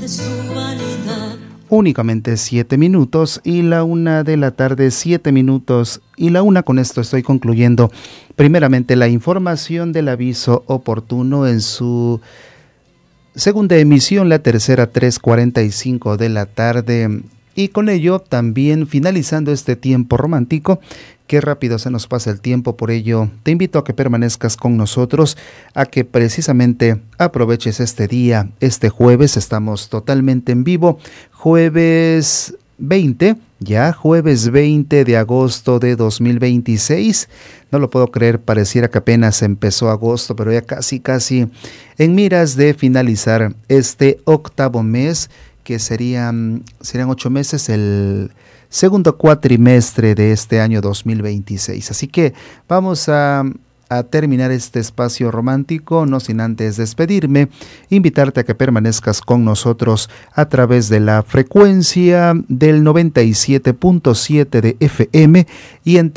Únicamente 7 minutos y la 1 de la tarde, 7 minutos y la 1. Con esto estoy concluyendo primeramente la información del aviso oportuno en su segunda emisión, la tercera, 3:45 de la tarde. Y con ello también finalizando este tiempo romántico. Qué rápido se nos pasa el tiempo, por ello te invito a que permanezcas con nosotros, a que precisamente aproveches este día, este jueves, estamos totalmente en vivo, jueves 20 de agosto de 2026, no lo puedo creer, pareciera que apenas empezó agosto, pero ya casi en miras de finalizar este octavo mes, que serían 8 meses, el segundo cuatrimestre de este año 2026. Así que vamos a terminar este espacio romántico, no sin antes despedirme, invitarte a que permanezcas con nosotros a través de la frecuencia del 97.7 de FM y en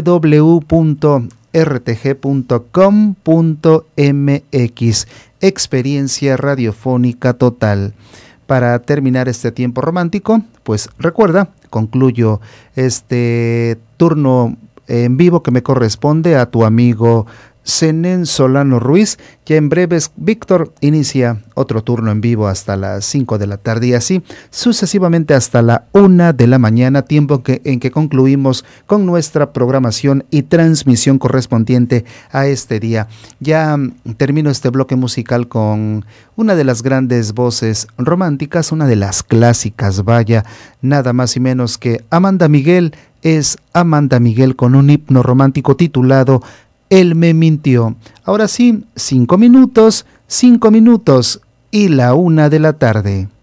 www.rtg.com.mx. Experiencia radiofónica total. Para terminar este tiempo romántico, pues recuerda, concluyo este turno en vivo que me corresponde a tu amigo Zenén Solano Ruiz. Ya en breves, Víctor inicia otro turno en vivo hasta las 5 de la tarde y así sucesivamente hasta la 1 de la mañana, tiempo en que concluimos con nuestra programación y transmisión correspondiente a este día. Ya termino este bloque musical con una de las grandes voces románticas, una de las clásicas, vaya, nada más y menos que Amanda Miguel. Es Amanda Miguel con un himno romántico titulado Él me mintió. Ahora sí, 5 minutos y la 1 de la tarde.